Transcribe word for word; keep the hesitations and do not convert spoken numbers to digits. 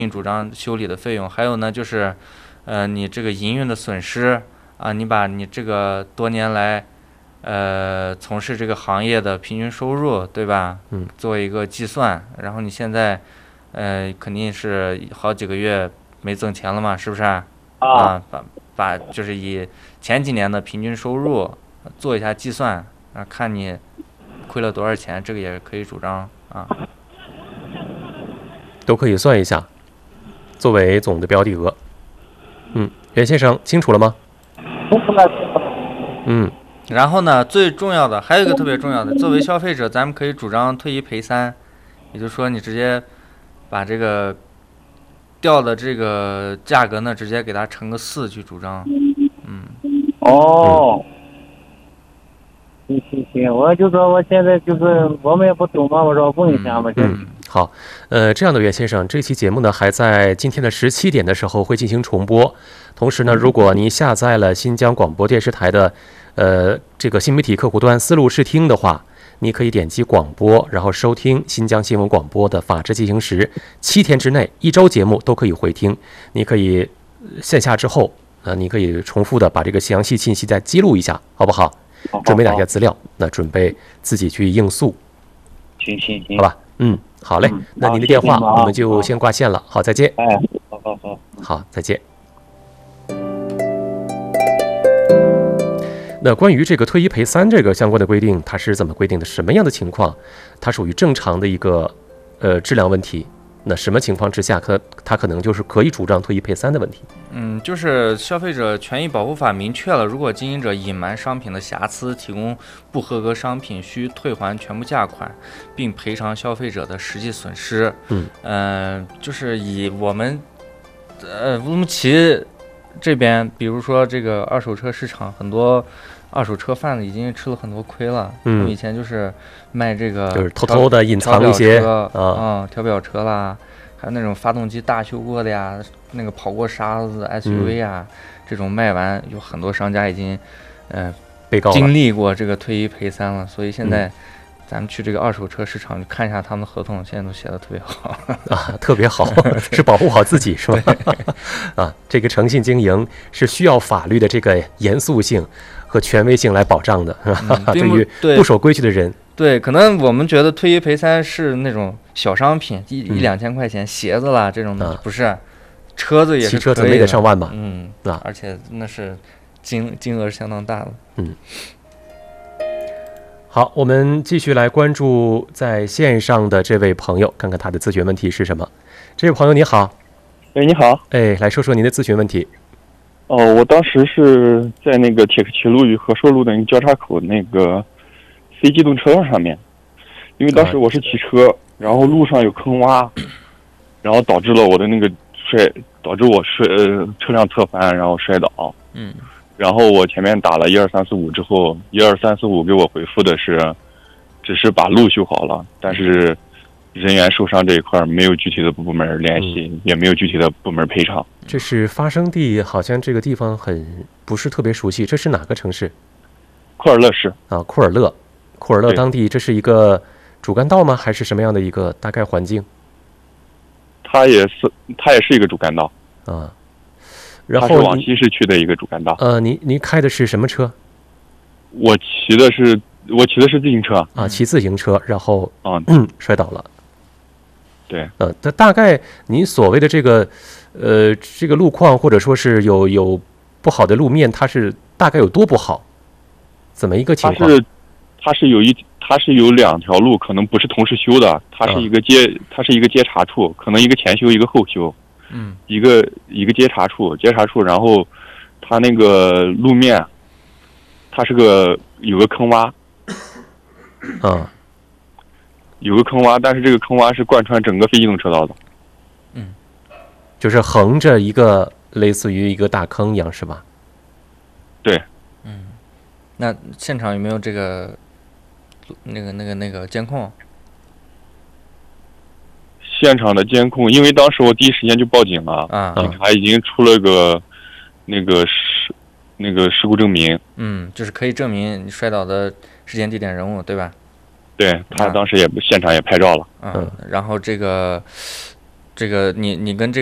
主张修理的费用，还有呢就是，呃，你这个营运的损失啊，你把你这个多年来，呃，从事这个行业的平均收入，对吧？ 嗯， 做一个计算，然后你现在，呃，肯定是好几个月没挣钱了嘛，是不是？啊， 啊， 把把就是以前几年的平均收入做一下计算啊，看你亏了多少钱，这个也可以主张啊， 都可以算一下，作为总的标的额。嗯，袁先生清楚了吗？ 清楚了，清楚了。 嗯， 然后呢，最重要的还有一个特别重要的，作为消费者，咱们可以主张退一赔三，也就是说你直接把这个掉的这个价格呢，直接给它乘个四去主张。嗯， 哦，行行行，我就说我现在就是我们也不懂嘛，我说问一下嘛，这嗯，好，呃，这样的袁先生，这期节目呢还在今天的十七点的时候会进行重播。同时呢，如果您下载了新疆广播电视台的呃这个新媒体客户端思路视听的话，你可以点击广播，然后收听新疆新闻广播的《法治进行时》，七天之内一周节目都可以回听。你可以线下之后，呃，你可以重复的把这个详细信息再记录一下，好不好？准备哪些资料？那准备自己去应诉。 行行行， 好吧，嗯，好嘞， 嗯那您的电话好我们就先挂线了。好，再见。 哎，好好好。 好，再见。那关于这个退一赔三这个相关的规定，它是怎么规定的？什么样的情况它属于正常的一个呃质量问题？那什么情况之下，可它可能就是可以主张退一赔三的问题？ 嗯，就是消费者权益保护法明确了，如果经营者隐瞒商品的瑕疵，提供不合格商品，需退还全部价款，并赔偿消费者的实际损失。 嗯， 呃，就是以我们呃乌鲁木齐这边，比如说这个二手车市场，很多二手车贩子已经吃了很多亏了。 嗯， 他们以前就是卖这个就是偷偷的隐藏一些啊， 啊、 嗯，调表车啦，还有那种发动机大修过的呀，那个跑过沙子 S U V 啊，嗯、这种卖完，有很多商家已经，呃， 被告经历过这个退一赔三了，所以现在。 嗯咱们去这个二手车市场看一下他们的合同，现在都写的特别好啊，特别好，是保护好自己是吧？啊，这个诚信经营是需要法律的这个严肃性和权威性来保障的，是吧？ 嗯、 对于对不守规矩的人， 对，可能我们觉得退一赔三是那种小商品，一、嗯、一两千块钱鞋子啦这种的，啊、不是，车子也是汽车怎么也得上万吧？ 嗯， 啊， 而且那是金金额相当大的， 嗯。好，我们继续来关注在线上的这位朋友，看看他的咨询问题是什么。这位朋友你好， 哎，你好， 哎，来说说您的咨询问题。 哦，我当时是在那个铁克旗路与和硕路的那个交叉口那个非机动车道上面，因为当时我是骑车，啊、然后路上有坑洼，然后导致了我的那个摔，导致我摔呃车辆侧翻，然后摔倒。 嗯。 然后我前面打了一二三四五之后，一二三四五给我回复的是，只是把路修好了，但是人员受伤这一块没有具体的部门联系，嗯、也没有具体的部门赔偿。 这是发生地，好像这个地方很不是特别熟悉，这是哪个城市？ 库尔勒市啊，库尔勒，库尔勒当地这是一个主干道吗？还是什么样的一个大概环境？ 它也是，它也是一个主干道啊。然后它是往西市区的一个主干道。 呃，您您开的是什么车？ 我骑的是我骑的是自行车啊，骑自行车，然后啊、 嗯、摔倒了。 对， 呃，那大概您所谓的这个呃这个路况，或者说是有有不好的路面，它是大概有多不好？怎么一个情况？ 它是它是有一它是有两条路，可能不是同时修的，它是一个接、啊、它是一个接茬处，可能一个前修一个后修。 嗯， 一个一个接茬处，接茬处，然后它那个路面，它是个有个坑洼， 啊， 有个坑洼，但是这个坑洼是贯穿整个非机动车道的， 嗯， 就是横着一个类似于一个大坑一样，是吧？ 对， 嗯，那现场有没有这个那个那个那个监控？ 现场的监控，因为当时我第一时间就报警了， 啊， 警察已经出了个那个事那个事故证明， 嗯，就是可以证明你摔倒的时间、地点、人物，对吧？ 对，他当时也、啊、现场也拍照了， 嗯，然后这个这个你你跟这